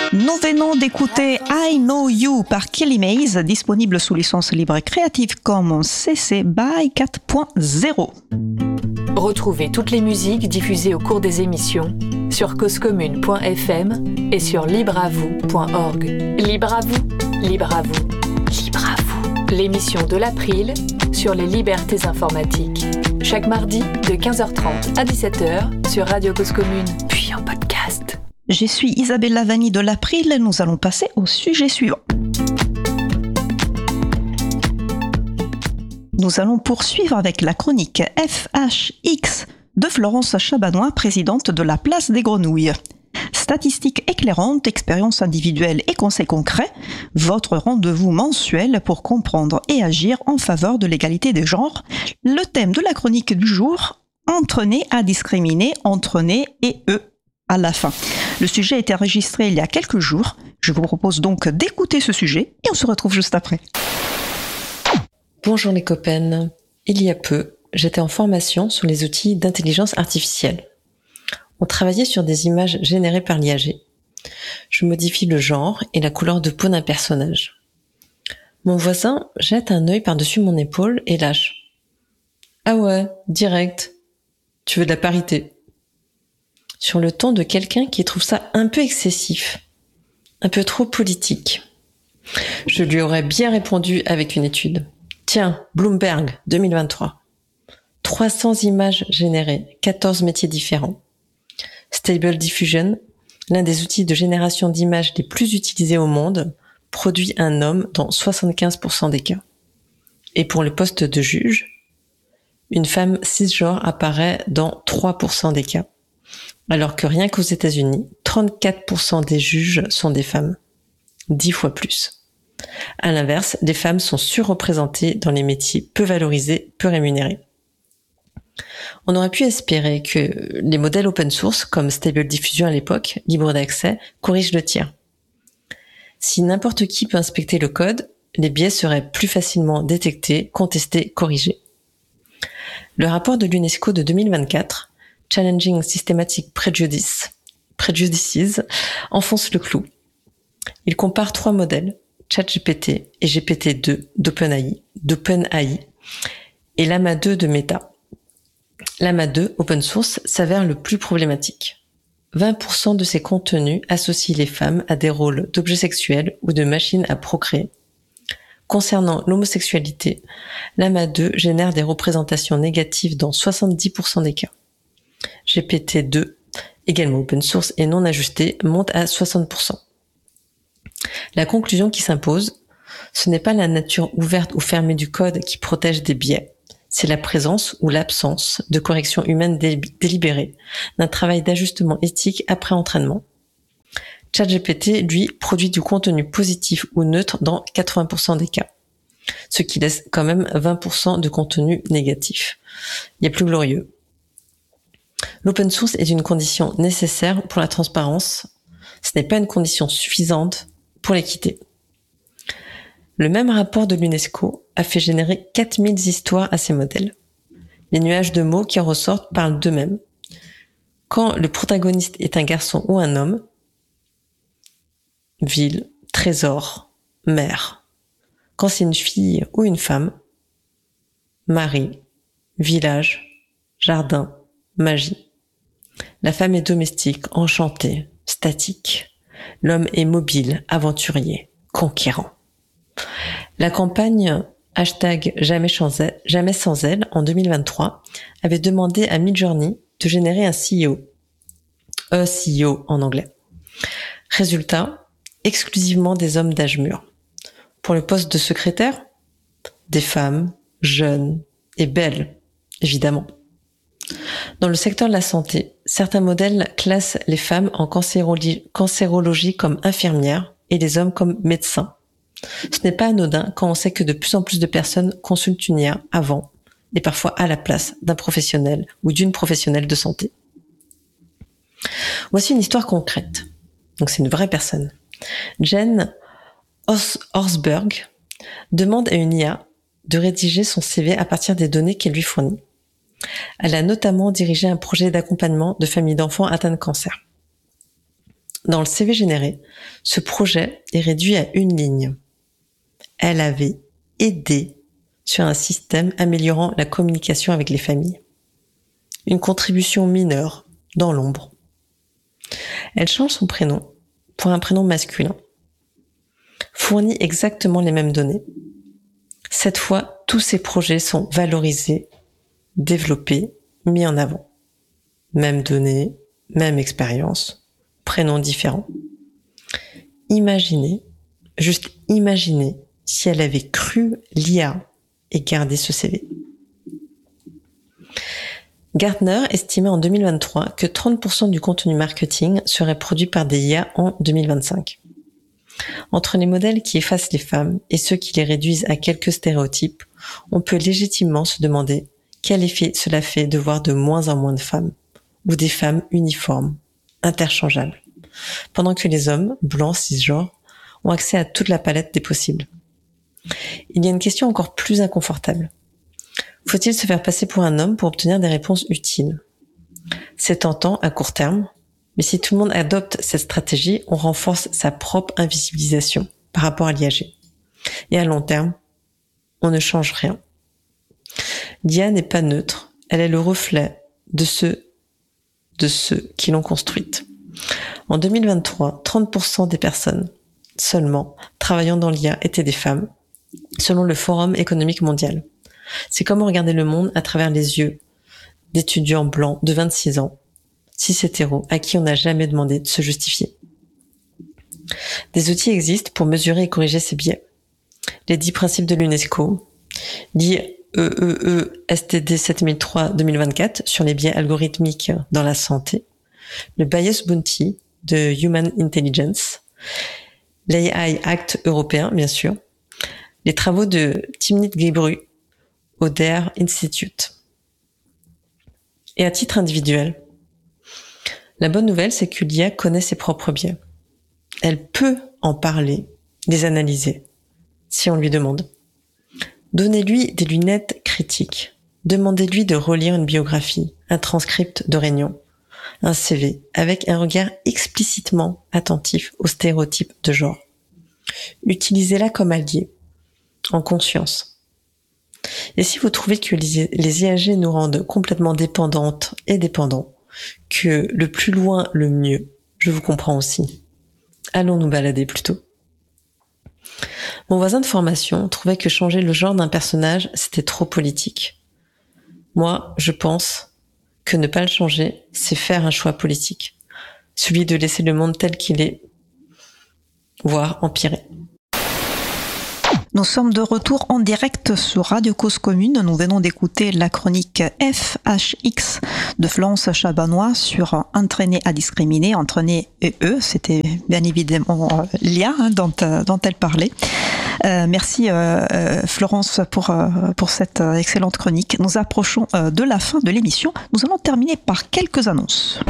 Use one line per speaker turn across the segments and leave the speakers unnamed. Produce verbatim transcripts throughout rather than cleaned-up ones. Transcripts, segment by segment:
Nous venons d'écouter I Know You par Kelly Mays, disponible sous licence libre Creative Commons C C BY quatre point zéro.
Retrouvez toutes les musiques diffusées au cours des émissions sur cause commune point f m et sur libre à vous point org. Libre à vous, libre à vous, libre à vous. L'émission de l'April sur les libertés informatiques. Chaque mardi de quinze heures trente à dix-sept heures sur Radio Cause Commune, puis en podcast.
Je suis Isabelle Lavani de l'April et nous allons passer au sujet suivant. Nous allons poursuivre avec la chronique F H X de Florence Chabanois, présidente de la Place des Grenouilles. Statistiques éclairantes, expériences individuelles et conseils concrets, votre rendez-vous mensuel pour comprendre et agir en faveur de l'égalité des genres. Le thème de la chronique du jour, entre nés à discriminer, entre nés et eux à la fin. Le sujet a été enregistré il y a quelques jours. Je vous propose donc d'écouter ce sujet et on se retrouve juste après.
Bonjour les copains. Il y a peu, j'étais en formation sur les outils d'intelligence artificielle. On travaillait sur des images générées par l'I A G. Je modifie le genre et la couleur de peau d'un personnage. Mon voisin jette un œil par-dessus mon épaule et lâche. Ah ouais, direct. Tu veux de la parité. Sur le ton de quelqu'un qui trouve ça un peu excessif, un peu trop politique. Je lui aurais bien répondu avec une étude. Tiens, Bloomberg, deux mille vingt-trois. trois cents images générées, quatorze métiers différents. Stable Diffusion, l'un des outils de génération d'images les plus utilisés au monde, produit un homme dans soixante-quinze pour cent des cas. Et pour le poste de juge, une femme cisgenre apparaît dans trois pour cent des cas. Alors que rien qu'aux États-Unis, trente-quatre pour cent des juges sont des femmes. dix fois plus. À l'inverse, les femmes sont surreprésentées dans les métiers peu valorisés, peu rémunérés. On aurait pu espérer que les modèles open source, comme Stable Diffusion à l'époque, libre d'accès, corrigent le tir. Si n'importe qui peut inspecter le code, les biais seraient plus facilement détectés, contestés, corrigés. Le rapport de l'UNESCO de deux mille vingt-quatre, Challenging Systematic Prejudice, Prejudices, enfonce le clou. Il compare trois modèles, ChatGPT et G P T deux d'OpenAI, d'OpenAI et Llama deux de Meta. Llama deux, open source, s'avère le plus problématique. vingt pour cent de ses contenus associent les femmes à des rôles d'objets sexuels ou de machines à procréer. Concernant l'homosexualité, Llama deux génère des représentations négatives dans soixante-dix pour cent des cas. G P T deux, également open source et non ajusté, monte à soixante pour cent. La conclusion qui s'impose, ce n'est pas la nature ouverte ou fermée du code qui protège des biais, c'est la présence ou l'absence de correction humaine dé- délibérée, d'un travail d'ajustement éthique après entraînement. ChatGPT, lui, produit du contenu positif ou neutre dans quatre-vingts pour cent des cas, ce qui laisse quand même vingt pour cent de contenu négatif. Il y a plus glorieux. L'open source est une condition nécessaire pour la transparence. Ce n'est pas une condition suffisante pour l'équité. Le même rapport de l'UNESCO a fait générer quatre mille histoires à ces modèles. Les nuages de mots qui en ressortent parlent d'eux-mêmes. Quand le protagoniste est un garçon ou un homme, ville, trésor, mère. Quand c'est une fille ou une femme, mari, village, jardin, magie. La femme est domestique, enchantée, statique. L'homme est mobile, aventurier, conquérant. La campagne hashtag jamais sans elle, jamais sans elle en deux mille vingt-trois avait demandé à Midjourney de générer un C E O. A C E O en anglais. Résultat, exclusivement des hommes d'âge mûr. Pour le poste de secrétaire, des femmes, jeunes et belles, évidemment. Dans le secteur de la santé, certains modèles classent les femmes en cancérologie, cancérologie comme infirmières et les hommes comme médecins. Ce n'est pas anodin quand on sait que de plus en plus de personnes consultent une I A avant et parfois à la place d'un professionnel ou d'une professionnelle de santé. Voici une histoire concrète. Donc c'est une vraie personne. Jen Horsberg demande à une I A de rédiger son C V à partir des données qu'elle lui fournit. Elle a notamment dirigé un projet d'accompagnement de familles d'enfants atteints de cancer. Dans le C V généré, ce projet est réduit à une ligne. Elle avait aidé sur un système améliorant la communication avec les familles. Une contribution mineure, dans l'ombre. Elle change son prénom pour un prénom masculin. Fournit exactement les mêmes données. Cette fois, tous ces projets sont valorisés, développés, mis en avant. Mêmes données, même expérience, prénoms différents. Imaginez, juste imaginez si elle avait cru l'I A et gardé ce C V. Gartner estimait en deux mille vingt-trois que trente pour cent du contenu marketing serait produit par des I A en deux mille vingt-cinq. Entre les modèles qui effacent les femmes et ceux qui les réduisent à quelques stéréotypes, on peut légitimement se demander quel effet cela fait de voir de moins en moins de femmes, ou des femmes uniformes, interchangeables, pendant que les hommes, blancs, cisgenres, ont accès à toute la palette des possibles. Il y a une question encore plus inconfortable. Faut-il se faire passer pour un homme pour obtenir des réponses utiles ? C'est tentant à court terme, mais si tout le monde adopte cette stratégie, on renforce sa propre invisibilisation par rapport à l'I A G. Et à long terme, on ne change rien. L'I A n'est pas neutre, elle est le reflet de ceux, de ceux qui l'ont construite. En deux mille vingt-trois, trente pour cent des personnes seulement travaillant dans l'I A étaient des femmes, selon le Forum économique mondial. C'est comme regarder le monde à travers les yeux d'étudiants blancs de vingt-six ans, cis hétéros, à qui on n'a jamais demandé de se justifier. Des outils existent pour mesurer et corriger ces biais. Les dix principes de l'UNESCO, l'I E E E S T D sept mille trois deux mille vingt-quatre sur les biais algorithmiques dans la santé, le Bias Bounty de Human Intelligence, l'A I Act européen, bien sûr, les travaux de Timnit Gebru au D E R Institute. Et à titre individuel, la bonne nouvelle, c'est que l'I A connaît ses propres biais. Elle peut en parler, les analyser, si on lui demande. Donnez-lui des lunettes critiques. Demandez-lui de relire une biographie, un transcript de réunion, un C V, avec un regard explicitement attentif aux stéréotypes de genre. Utilisez-la comme allié, en conscience. Et si vous trouvez que les I A G nous rendent complètement dépendantes et dépendants, que le plus loin, le mieux, je vous comprends aussi. Allons nous balader plutôt. Mon voisin de formation trouvait que changer le genre d'un personnage, c'était trop politique. Moi, je pense que ne pas le changer, c'est faire un choix politique. Celui de laisser le monde tel qu'il est, voire empirer.
Nous sommes de retour en direct sur Radio Cause Commune. Nous venons d'écouter la chronique F H X de Florence Chabanois sur Entraîner à discriminer, entraîner et eux. C'était bien évidemment l'I A hein, dont, dont elle parlait. Euh, merci euh, Florence pour, euh, pour cette excellente chronique. Nous approchons euh, de la fin de l'émission. Nous allons terminer par quelques annonces.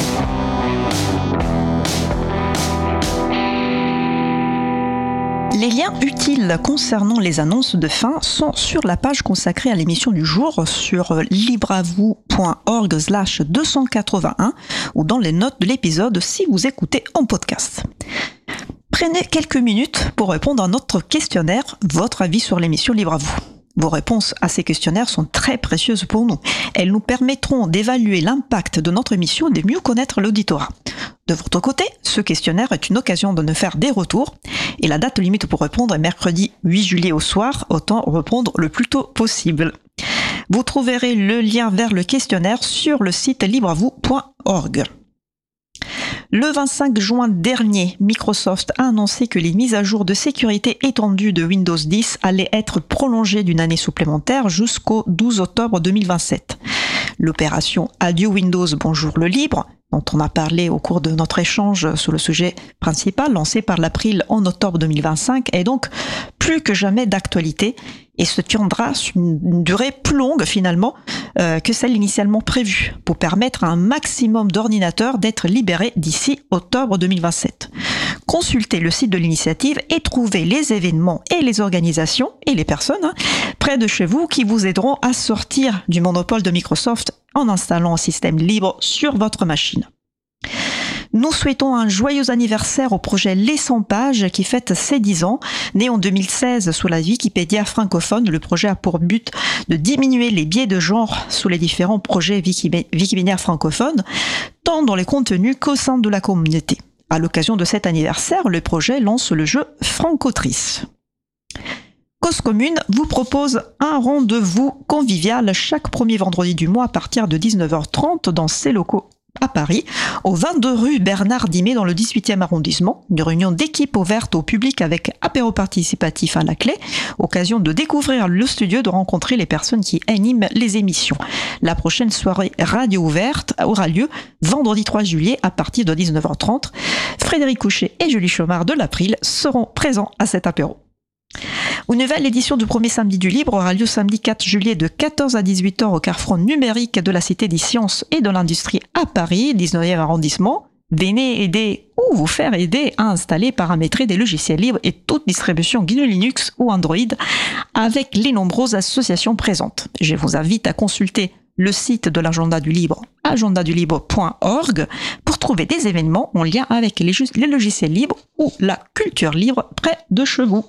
Les liens utiles concernant les annonces de fin sont sur la page consacrée à l'émission du jour sur libreavou.org slash 281 ou dans les notes de l'épisode si vous écoutez en podcast. Prenez quelques minutes pour répondre à notre questionnaire, votre avis sur l'émission Libre à vous. Vos réponses à ces questionnaires sont très précieuses pour nous. Elles nous permettront d'évaluer l'impact de notre émission et de mieux connaître l'auditorat. De votre côté, ce questionnaire est une occasion de nous faire des retours et la date limite pour répondre est mercredi huit juillet au soir, autant répondre le plus tôt possible. Vous trouverez le lien vers le questionnaire sur le site libreavou point org. Le vingt-cinq juin dernier, Microsoft a annoncé que les mises à jour de sécurité étendues de Windows dix allaient être prolongées d'une année supplémentaire jusqu'au douze octobre deux mille vingt-sept. L'opération Adieu Windows, bonjour le libre, dont on a parlé au cours de notre échange sur le sujet principal, lancé par l'April en octobre deux mille vingt-cinq, est donc plus que jamais d'actualité et se tiendra sur une durée plus longue finalement euh, que celle initialement prévue, pour permettre à un maximum d'ordinateurs d'être libérés d'ici octobre deux mille vingt-sept. Consultez le site de l'initiative et trouvez les événements et les organisations et les personnes hein, près de chez vous qui vous aideront à sortir du monopole de Microsoft en installant un système libre sur votre machine. Nous souhaitons un joyeux anniversaire au projet Les cent pages qui fête ses dix ans. Né en deux mille seize sous la Wikipédia francophone, le projet a pour but de diminuer les biais de genre sous les différents projets Wikipédia francophones, tant dans les contenus qu'au sein de la communauté. À l'occasion de cet anniversaire, le projet lance le jeu Francotrice. Cause Commune vous propose un rendez-vous convivial chaque premier vendredi du mois à partir de dix-neuf heures trente dans ses locaux à Paris, au vingt-deux rue Bernard Dimet dans le dix-huitième arrondissement. Une réunion d'équipe ouverte au public avec apéro participatif à la clé, occasion de découvrir le studio, de rencontrer les personnes qui animent les émissions. La prochaine soirée radio ouverte aura lieu vendredi trois juillet à partir de dix-neuf heures trente. Frédéric Couchet et Julie Chomard de l'April seront présents à cet apéro. Une nouvelle édition du premier samedi du Libre aura lieu samedi quatre juillet de quatorze à dix-huit heures au carrefour numérique de la Cité des Sciences et de l'Industrie à Paris, dix-neuvième arrondissement. Venez aider ou vous faire aider à installer, paramétrer des logiciels libres et toute distribution G N U Linux ou Android avec les nombreuses associations présentes. Je vous invite à consulter le site de l'agenda du Libre, agenda du libre point org, pour trouver des événements en lien avec les, les logiciels libres ou la culture libre près de chez vous.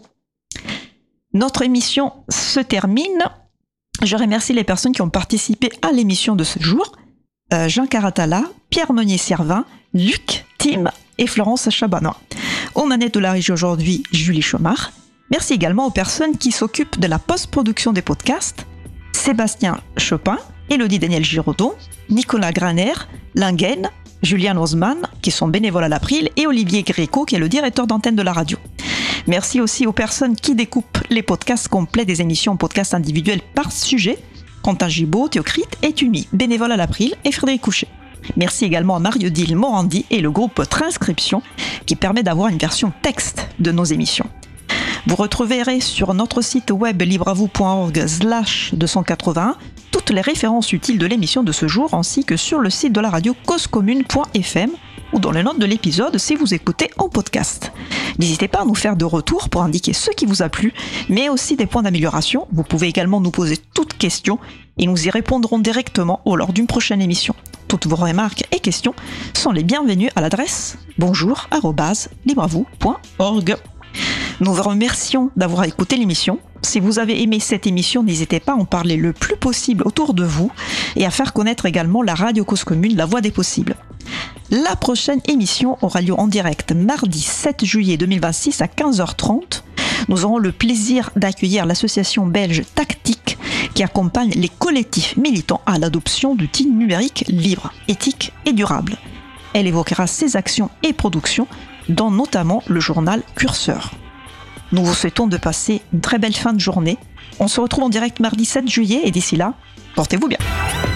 Notre émission se termine. Je remercie les personnes qui ont participé à l'émission de ce jour. Euh, Jean Caratala, Pierre Meunier-Servin, Luc, Tim et Florence Chabanois. Aux manettes de la régie aujourd'hui, Julie Chomard. Merci également aux personnes qui s'occupent de la post-production des podcasts. Sébastien Chopin, Élodie Daniel Giraudon, Nicolas Graner, Lingen, Julian Osman, qui sont bénévoles à l'April, et Olivier Gréco, qui est le directeur d'antenne de la radio. Merci aussi aux personnes qui découpent les podcasts complets des émissions en podcasts individuels par sujet. Quentin Gibaud, Théocrite et Tumi, bénévoles à l'April, et Frédéric Couchet. Merci également à Mario-Dil Morandi et le groupe Transcription qui permet d'avoir une version texte de nos émissions. Vous retrouverez sur notre site web libravou point org slash deux cent quatre-vingt-un toutes les références utiles de l'émission de ce jour ainsi que sur le site de la radio cause commune point f m ou dans les notes de l'épisode si vous écoutez en podcast. N'hésitez pas à nous faire de retours pour indiquer ce qui vous a plu, mais aussi des points d'amélioration. Vous pouvez également nous poser toutes questions et nous y répondrons directement ou lors d'une prochaine émission. Toutes vos remarques et questions sont les bienvenues à l'adresse bonjour arobase libravou point org. Nous vous remercions d'avoir écouté l'émission. Si vous avez aimé cette émission, n'hésitez pas à en parler le plus possible autour de vous et à faire connaître également la radio Cause Commune, la voix des possibles. La prochaine émission aura lieu en direct mardi sept juillet deux mille vingt-six à quinze heures trente. Nous aurons le plaisir d'accueillir l'association belge Tactique qui accompagne les collectifs militants à l'adoption d'outils numériques libres, éthiques et durables. Elle évoquera ses actions et productions, dont notamment le journal Curseur. Nous vous souhaitons de passer une très belle fin de journée. On se retrouve en direct mardi sept juillet et d'ici là, portez-vous bien.